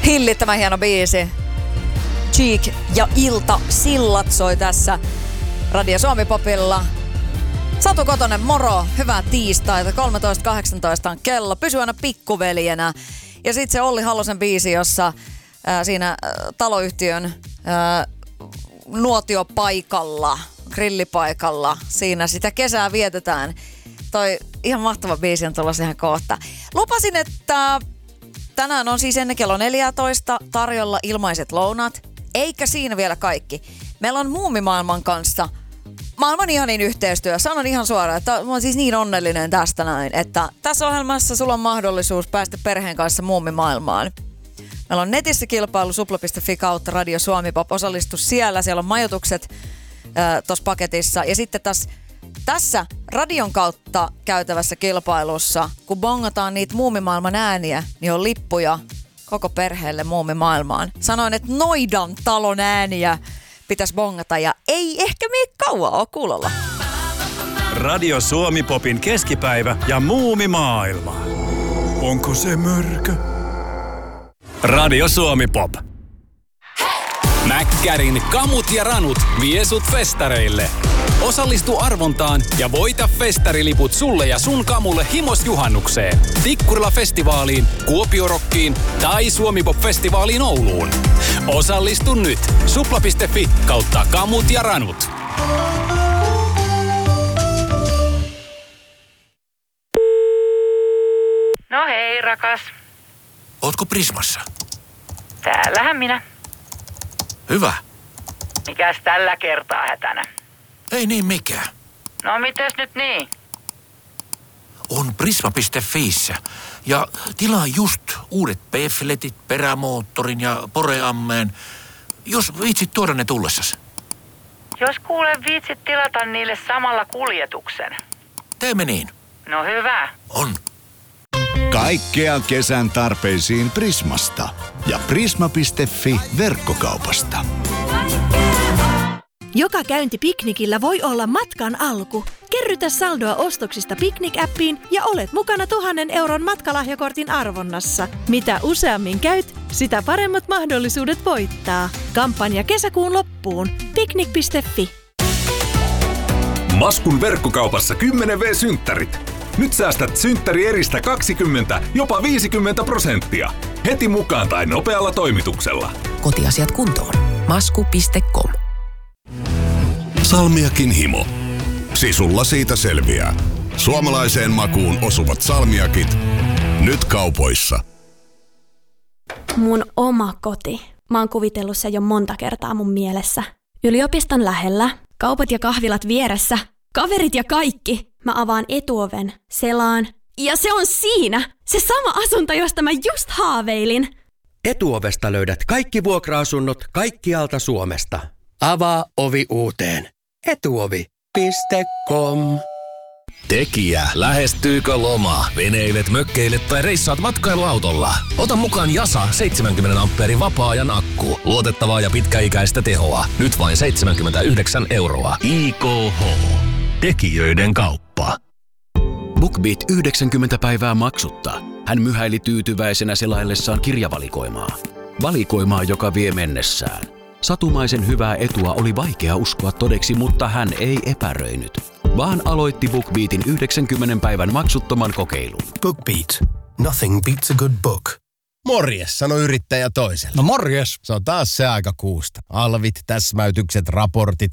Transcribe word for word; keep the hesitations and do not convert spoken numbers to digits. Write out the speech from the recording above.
Hillittävän hieno biisi. Cheek ja Ilta Sillat soi tässä Radio Suomi Popilla. Satu Kotonen, moro. Hyvää tiistaita. kolmetoista kahdeksantoista on kello. Pysy aina pikkuveljenä. Ja sitten se Olli Halosen biisi, jossa ää, siinä ää, taloyhtiön ää, nuotiopaikalla, grillipaikalla, siinä sitä kesää vietetään. Toi ihan mahtava biisi on tulossa ihan kohta. Lupasin, että tänään on siis ennen kello neljätoista tarjolla ilmaiset lounat. Eikä siinä vielä kaikki. Meillä on Muumimaailman kanssa maailman ihanin yhteistyö. Sanon ihan suoraan, että mä oon siis niin onnellinen tästä näin, että tässä ohjelmassa sulla on mahdollisuus päästä perheen kanssa Muumimaailmaan. Meillä on netissä kilpailu supla piste fi kautta Radio Suomi Pop. Osallistu siellä. Siellä on majoitukset äh, tuossa paketissa. Ja sitten tässä, tässä radion kautta käytävässä kilpailussa, kun bongataan niitä Muumimaailman ääniä, niin on lippuja koko perheelle Muumimaailmaan. Sanoin, että Noidan talon ääniä pitäisi bongata ja ei ehkä mene kauan ole kuulolla. Radio Suomi Popin keskipäivä ja Muumimaailma. Onko se mörkö? Radio Suomi Pop. Mäkkärin kamut ja ranut vie sut festareille. Osallistu arvontaan ja voita festariliput sulle ja sun kamulle himos juhannukseen, Tikkurila-festivaaliin, Kuopiorokkiin tai Suomi-pop-festivaaliin Ouluun. Osallistu nyt. supla piste fi kautta kamut ja ranut. No hei, rakas. Ootko Prismassa? Täällähän minä. Hyvä. Mikäs tällä kertaa hätänä? Ei niin mikään. No mites nyt niin? On prisma piste fiissä. Ja tilaa just uudet P-fletit, perämoottorin ja poreammeen. Jos viitsit tuoda ne tullessas. Jos kuulen viitsit tilata niille samalla kuljetuksen. Teemme niin. No hyvä. On. Kaikkea kesän tarpeisiin Prismasta ja prisma piste fi verkkokaupasta. Joka käynti piknikillä voi olla matkan alku. Kerrytä saldoa ostoksista Piknik-appiin ja olet mukana tuhannen euron matkalahjakortin arvonnassa. Mitä useammin käyt, sitä paremmat mahdollisuudet voittaa. Kampanja kesäkuun loppuun. Piknik piste fi. Maskun verkkokaupassa kymmenen vuotias-synttärit. Nyt säästät synttärieristä kaksikymmentä, jopa viisikymmentä prosenttia. Heti mukaan tai nopealla toimituksella. Kotiasiat kuntoon. masku piste com. Salmiakin himo. Sisulla siitä selviää. Suomalaiseen makuun osuvat salmiakit. Nyt kaupoissa. Mun oma koti. Mä oon kuvitellut se jo monta kertaa mun mielessä. Yliopiston lähellä, kaupat ja kahvilat vieressä, kaverit ja kaikki. Mä avaan etuoven, selaan. Ja se on siinä! Se sama asunto, josta mä just haaveilin. Etuovesta löydät kaikki vuokra-asunnot kaikkialta Suomesta. Avaa ovi uuteen. etuovi piste com. Tekijä, lähestyykö loma? Veneilet, mökkeilet tai reissaat matkailuautolla? Ota mukaan Jasa seitsemänkymmenen ampeerin vapaa-ajan akku. Luotettavaa ja pitkäikäistä tehoa. Nyt vain seitsemänkymmentäyhdeksän euroa. I K H. Tekijöiden kauppa. BookBeat yhdeksänkymmentä päivää maksutta. Hän myhäili tyytyväisenä selaillessaan kirjavalikoimaa. Valikoimaa, joka vie mennessään. Satumaisen hyvää etua oli vaikea uskoa todeksi, mutta hän ei epäröinyt, vaan aloitti BookBeatin yhdeksänkymmenen päivän maksuttoman kokeilun. BookBeat. Nothing beats a good book. Morjes, sano yrittäjä toiselle. No morjes. Se on taas se aika kuusta. Alvit, täsmäytykset, raportit,